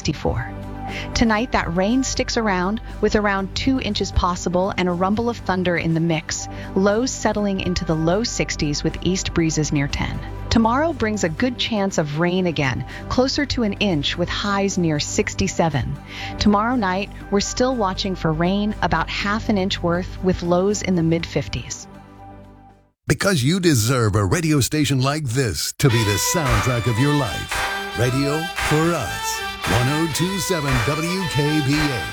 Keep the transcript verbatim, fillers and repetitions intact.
sixty-four. Tonight, that rain sticks around with around two inches possible and a rumble of thunder in the mix, lows settling into the low sixties with east breezes near ten. Tomorrow brings a good chance of rain again, closer to an inch with highs near sixty-seven. Tomorrow night, we're still watching for rain, about half an inch worth with lows in the mid fifties. Because you deserve a radio station like this to be the soundtrack of your life. Radio for us. one oh two point seven W K B A.